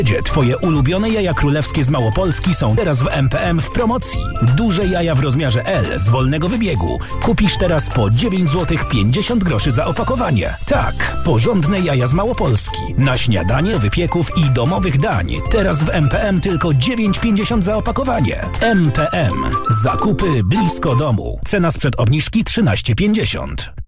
Twoje ulubione jaja królewskie z Małopolski są teraz w MPM w promocji. Duże jaja w rozmiarze L z wolnego wybiegu. Kupisz teraz po 9 zł 50 groszy za opakowanie. Tak, porządne jaja z Małopolski. Na śniadanie, wypieków i domowych dań. Teraz w MPM tylko 9,50 za opakowanie. MPM. Zakupy blisko domu. Cena sprzed obniżki 13,50.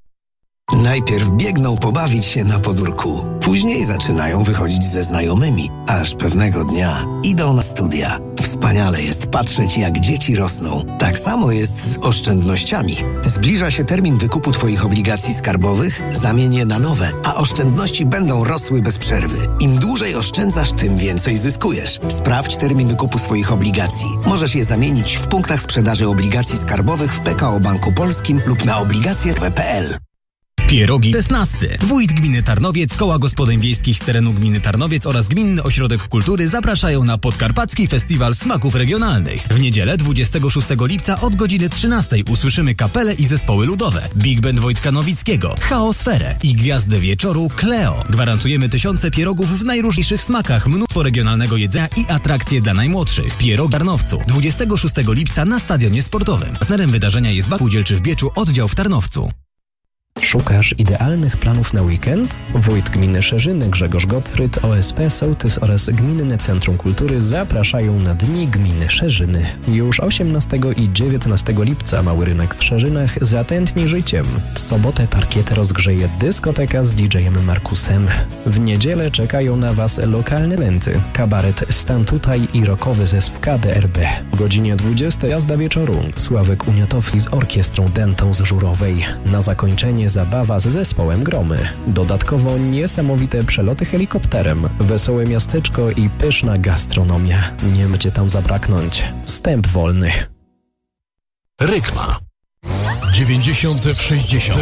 Najpierw biegną pobawić się na podwórku. Później zaczynają wychodzić ze znajomymi. Aż pewnego dnia idą na studia. Wspaniale jest patrzeć, jak dzieci rosną. Tak samo jest z oszczędnościami. Zbliża się termin wykupu Twoich obligacji skarbowych, zamień je na nowe, a oszczędności będą rosły bez przerwy. Im dłużej oszczędzasz, tym więcej zyskujesz. Sprawdź termin wykupu swoich obligacji. Możesz je zamienić w punktach sprzedaży obligacji skarbowych w PKO Banku Polskim lub na obligacje.pl. Pierogi 16. Wójt Gminy Tarnowiec, Koła Gospodyń Wiejskich z terenu Gminy Tarnowiec oraz Gminny Ośrodek Kultury zapraszają na Podkarpacki Festiwal Smaków Regionalnych. W niedzielę 26 lipca od godziny 13 usłyszymy kapele i zespoły ludowe, Big Band Wojtka Nowickiego, Chaosferę i gwiazdę wieczoru Cleo. Gwarantujemy tysiące pierogów w najróżniejszych smakach, mnóstwo regionalnego jedzenia i atrakcje dla najmłodszych. Pierog w Tarnowcu 26 lipca na Stadionie Sportowym. Partnerem wydarzenia jest Bank Spółdzielczy w Bieczu, oddział w Tarnowcu. Szukasz idealnych planów na weekend? Wójt Gminy Szerzyny Grzegorz Gottfried, OSP Sołtys oraz Gminne Centrum Kultury zapraszają na Dni Gminy Szerzyny. Już 18 i 19 lipca Mały Rynek w Szerzynach zatętni życiem. W sobotę parkietę rozgrzeje dyskoteka z DJ-em Markusem. W niedzielę czekają na Was lokalne eventy, kabaret Stan Tutaj i rockowy zespół KDRB. O godzinie 20 jazda wieczoru. Sławek Uniatowski z orkiestrą Dętą z Żurowej. Na zakończenie zabawa z zespołem Gromy. Dodatkowo niesamowite przeloty helikopterem, wesołe miasteczko i pyszna gastronomia. Nie będzie tam zabraknąć. Wstęp wolny. Rykma 90 w 60.